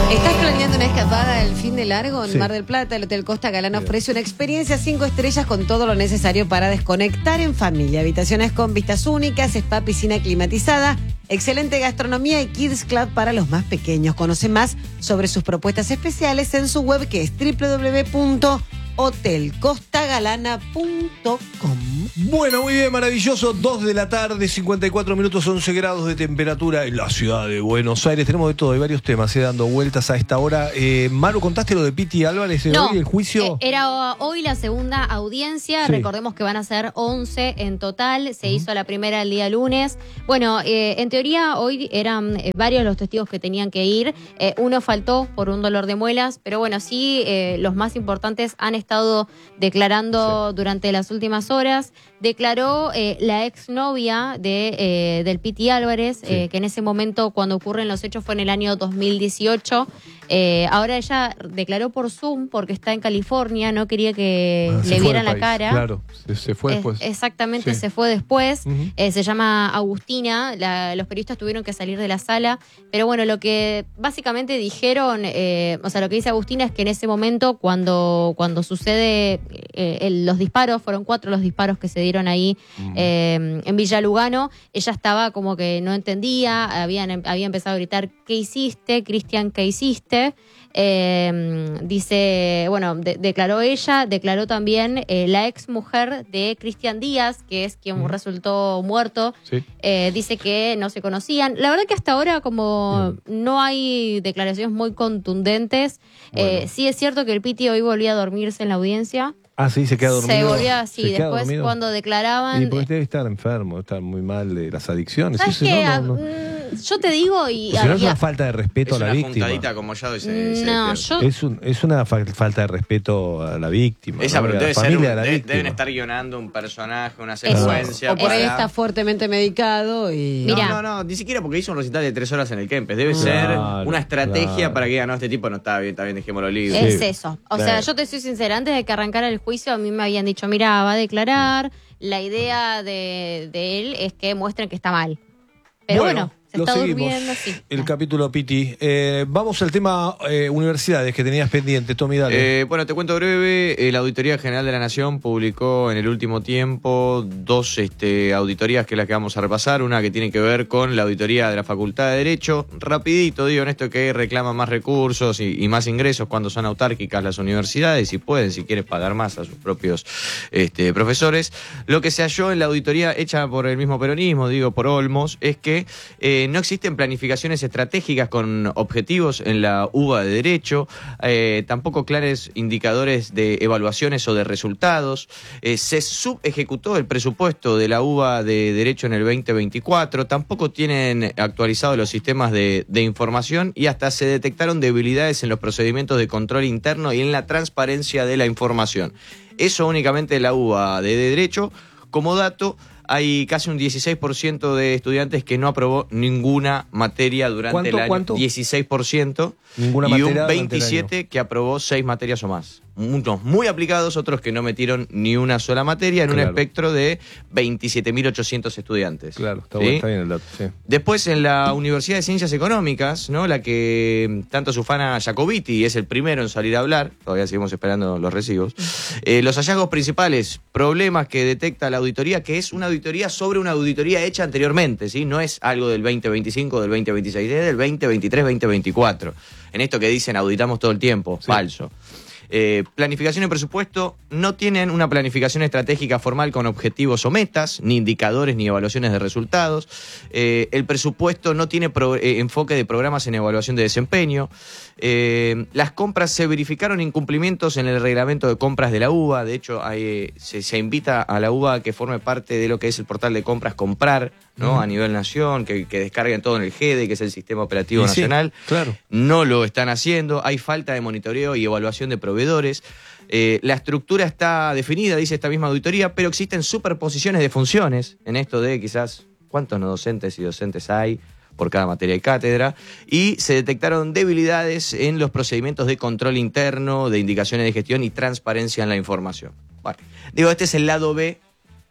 ¿Estás planeando una escapada al fin de largo en Sí. Mar del Plata? El Hotel Costa Galana ofrece una experiencia 5 estrellas con todo lo necesario para desconectar en familia. Habitaciones con vistas únicas, spa, piscina climatizada, excelente gastronomía y Kids Club para los más pequeños. Conoce más sobre sus propuestas especiales en su web, que es www.hotelcostagalana.com. Bueno, muy bien, maravilloso. 2 de la tarde, 54 minutos, 11 grados de temperatura en la ciudad de Buenos Aires. Tenemos de todo, hay varios temas dando vueltas a esta hora. Maru, ¿contaste lo de Piti Álvarez hoy, el juicio? Era hoy la segunda audiencia. Sí. Recordemos que van a ser 11 en total. Se hizo la primera el día lunes. Bueno, en teoría hoy eran varios los testigos que tenían que ir. Uno faltó por un dolor de muelas, pero bueno, sí, los más importantes han estado declarando durante las últimas horas. Declaró la exnovia del Piti Álvarez, que en ese momento, cuando ocurren los hechos, fue en el año 2018. Ahora ella declaró por Zoom porque está en California, no quería que le vieran la cara. Claro, se fue después. Exactamente, Sí. se fue después. Uh-huh. Se llama Agustina. Los periodistas tuvieron que salir de la sala. Pero bueno, lo que básicamente dijeron, o sea, lo que dice Agustina es que en ese momento, cuando sucede los disparos, fueron 4 los disparos que se dieron ahí en Villa Lugano, ella estaba como que no entendía, había empezado a gritar: ¿qué hiciste, Cristian? ¿Qué hiciste? Dice, bueno, declaró también la ex mujer de Cristian Díaz, que es quien resultó muerto. Sí. Dice que no se conocían. La verdad que hasta ahora, como no hay declaraciones muy contundentes, Bueno. sí es cierto que el Piti hoy volvía a dormirse en la audiencia. Ah, sí, se queda dormido. Se volvía así. ¿Se queda Después, dormido? cuando declaraban. Y porque debe estar enfermo, estar muy mal de las adicciones. ¿Sabes Eso qué? no. Yo te digo, y Si no es una falta de respeto Es a la una víctima. juntadita como ya y se no, despierta. yo Es una falta de respeto a la víctima. Esa, ¿no? pero A la debe ser familia de la víctima. deben estar guionando un personaje, una Eso. secuencia. O por ahí para- está fuertemente medicado y... Mira. No, ni siquiera porque hizo un recital de 3 horas en el Kempes. Debe ser una estrategia claro. para que digan: no, este tipo no está bien, dejémoslo libre. es Sí. eso. O Claro. sea, yo te soy sincera, antes de que arrancara el juicio, a mí me habían dicho: mira, va a declarar, la idea de él es que muestren que está mal. Pero bueno, se lo está seguimos. durmiendo así. El capítulo Piti. Vamos al tema universidades que tenías pendiente, Tommy, dale. Bueno, te cuento breve. La Auditoría General de la Nación publicó en el último tiempo 2 auditorías, que es las que vamos a repasar. Una que tiene que ver con la auditoría de la Facultad de Derecho. Rapidito, digo, en esto que reclaman más recursos y más ingresos cuando son autárquicas las universidades, y pueden, si quieren, pagar más a sus propios profesores. Lo que se halló en la auditoría hecha por el mismo peronismo, digo, por Olmos, es que no existen planificaciones estratégicas con objetivos en la UBA de Derecho, tampoco claros indicadores de evaluaciones o de resultados. Se subejecutó el presupuesto de la UBA de Derecho en el 2024, tampoco tienen actualizados los sistemas de información, y hasta se detectaron debilidades en los procedimientos de control interno y en la transparencia de la información. Eso únicamente la UBA de Derecho. Como dato, hay casi un 16% de estudiantes que no aprobó ninguna materia durante el año. ¿Cuánto? 16%. Ninguna y materia un durante el 27% que aprobó 6 materias o más. Unos muy aplicados, otros que no metieron ni una sola materia, en un Claro. espectro de 27.800 estudiantes. Claro, está, ¿Sí? bueno, está bien el dato, sí. Después, en la Universidad de Ciencias Económicas, ¿no? La que tanto se ufana Jacobiti, es el primero en salir a hablar, todavía seguimos esperando los recibos. Los hallazgos principales, problemas que detecta la auditoría, que es una auditoría sobre una auditoría hecha anteriormente, ¿sí? No es algo del 2025, del 2026, es del 2023, 2024. En esto que dicen auditamos todo el tiempo, Sí. falso. Planificación y presupuesto no tienen una planificación estratégica formal con objetivos o metas, ni indicadores ni evaluaciones de resultados. El presupuesto no tiene enfoque de programas en evaluación de desempeño. Las compras, se verificaron incumplimientos en el reglamento de compras de la UBA. De hecho, se invita a la UBA a que forme parte de lo que es el portal de compras Comprar, ¿no? A nivel nación, que descarguen todo en el GEDE, que es el Sistema Operativo Y sí, Nacional. claro. No lo están haciendo, hay falta de monitoreo y evaluación de proveedores. La estructura está definida, dice esta misma auditoría, pero existen superposiciones de funciones en esto de quizás cuántos no docentes y docentes hay por cada materia y cátedra, y se detectaron debilidades en los procedimientos de control interno, de indicaciones de gestión y transparencia en la información. Bueno, digo, este es el lado B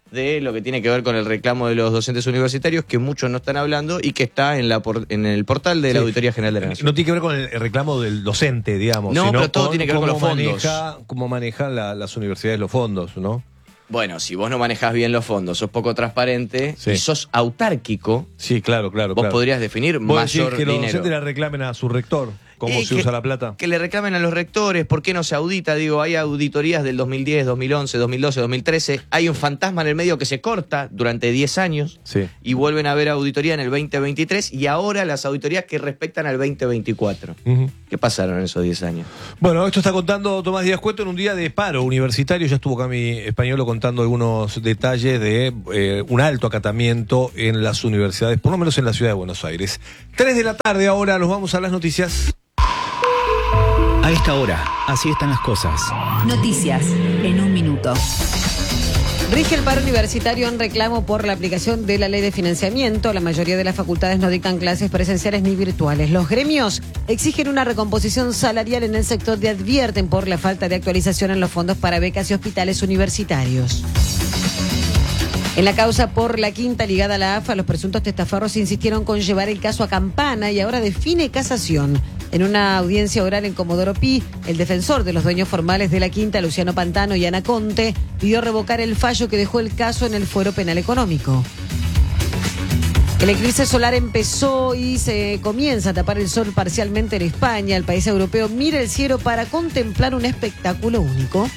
de lo que tiene que ver con el reclamo de los docentes universitarios, que muchos no están hablando y que está en el portal de la Auditoría General de la Nación. No tiene que ver con el reclamo del docente, digamos. No, sino pero todo tiene que ver con los fondos. Cómo manejan las universidades los fondos, ¿no? Bueno, si vos no manejás bien los fondos, sos poco transparente y sos autárquico, sí, claro. Vos podrías definir ¿Vos mayor decís que los dinero. docentes le reclamen a su rector cómo se usa la plata? Que le reclamen a los rectores, ¿por qué no se audita? Digo, hay auditorías del 2010, 2011, 2012, 2013. Hay un fantasma en el medio que se corta durante 10 años y vuelven a haber auditoría en el 2023 y ahora las auditorías que respectan al 2024. ¿Qué pasaron en esos 10 años? Bueno, esto está contando Tomás Díaz Cueto en un día de paro universitario. Ya estuvo acá mi español contando algunos detalles de un alto acatamiento en las universidades, por lo menos en la ciudad de Buenos Aires. 3 de la tarde ahora, nos vamos a las noticias. A esta hora, así están las cosas. Noticias en un minuto. Rige el paro universitario en reclamo por la aplicación de la ley de financiamiento. La mayoría de las facultades no dictan clases presenciales ni virtuales. Los gremios exigen una recomposición salarial en el sector y advierten por la falta de actualización en los fondos para becas y hospitales universitarios. En la causa por la quinta ligada a la AFA, los presuntos testaferros insistieron con llevar el caso a Campana y ahora define casación. En una audiencia oral en Comodoro Pi, el defensor de los dueños formales de la quinta, Luciano Pantano y Ana Conte, pidió revocar el fallo que dejó el caso en el fuero penal económico. El eclipse solar empezó y se comienza a tapar el sol parcialmente en España. El país europeo mira el cielo para contemplar un espectáculo único.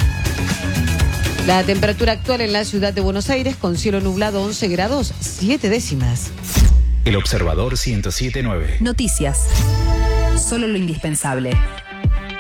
La temperatura actual en la ciudad de Buenos Aires con cielo nublado 11 grados 7 décimas. El Observador 107.9. Noticias. Solo lo indispensable.